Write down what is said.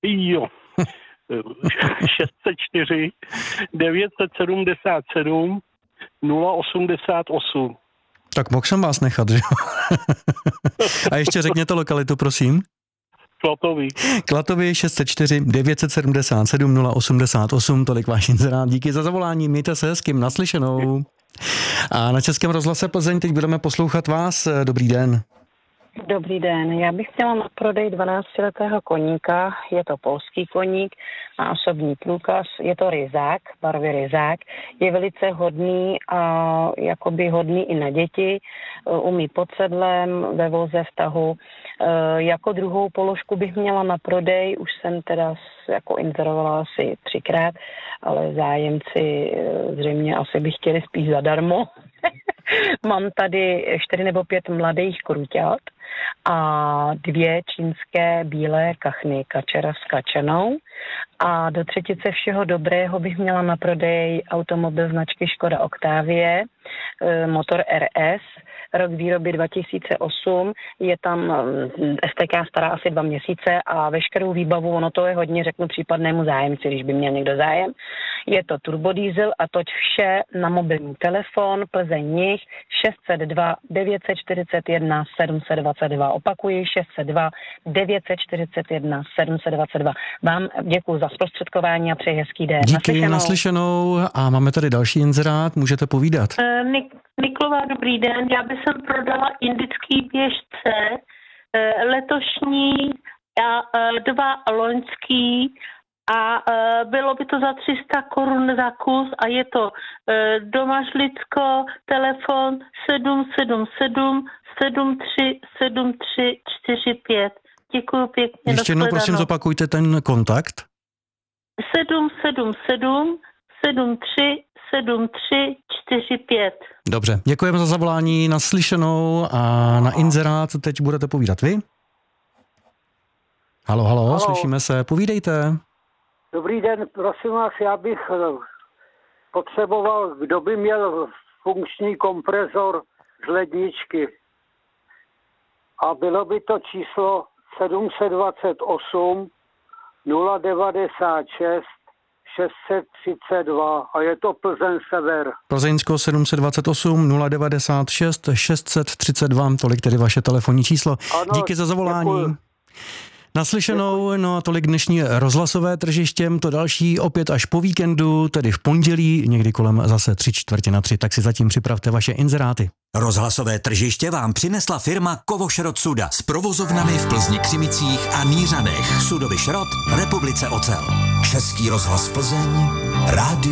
Jo. 604 977 088. Tak mohl jsem vás nechat, že? A ještě řekněte lokalitu, prosím. Klatovy 604 977 088, tolik váš inzerát. Díky za zavolání, mějte se hezky, naslyšenou. A na Českém rozhlase Plzeň teď budeme poslouchat vás. Dobrý den. Dobrý den, já bych chtěla na prodej 12letého koníka, je to polský koník, má osobní průkaz, je to ryzák, barvy ryzák, je velice hodný a jakoby hodný i na děti, umí pod sedlem, ve voze, v tahu. Jako druhou položku bych měla na prodej, už jsem teda jako inzerovala asi 3krát, ale zájemci zřejmě asi by chtěli spíš zadarmo. Mám tady 4 nebo 5 mladých kruťat a 2 čínské bílé kachny, kačera s kačenou. A do třetice všeho dobrého bych měla na prodej automobil značky Škoda Octavie, motor RS, rok výroby 2008, je tam STK stará asi 2 měsíce a veškerou výbavu, ono to je hodně, řeknu případnému zájemci, když by měl někdo zájem. Je to turbodiesel a toť vše na mobilní telefon Plzeň 602 941 722. Opakuji 602 941 722. Vám děkuji za zprostředkování a přeji hezký den. Díky, naslyšenou. A máme tady další inzerát, můžete povídat. Niklova, dobrý den. Já bych sem prodala indický běžce, letošní a 2 loňský a bylo by to za 300 korun za kus a je to Domažlicko, telefon 777 737345. Děkuji pěkně. Ještě jednou prosím zopakujte ten kontakt. 777 737345. Dobře, děkujeme za zavolání, naslyšenou a na inzerát teď budete povídat vy. Halo, slyšíme se, povídejte. Dobrý den, prosím vás, já bych potřeboval, kdo by měl funkční kompresor z ledničky. A bylo by to číslo 728 096 632 a je to Plzeň sever. Plzeňsko 728 096 632, tolik tedy vaše telefonní číslo. Ano, díky za zavolání. Děkuji. Naslyšenou, no a tolik dnešní rozhlasové tržiště, to další opět až po víkendu, tedy v pondělí, někdy kolem zase 3:45, tak si zatím připravte vaše inzeráty. Rozhlasové tržiště vám přinesla firma Kovošrot Suda s provozovnami v Plzni, Křimicích a Nířanech. Sudový šrot, Republice Ocel. Český rozhlas Plzeň, rádio